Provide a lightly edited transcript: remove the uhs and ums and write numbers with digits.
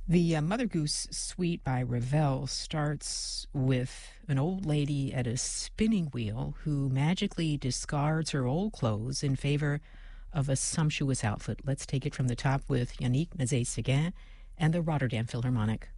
The Mother Goose Suite by Ravel starts with an old lady at a spinning wheel who magically discards her old clothes in favor of a sumptuous outfit. Let's take it from the top with Yannick Nézet-Séguin and the Rotterdam Philharmonic.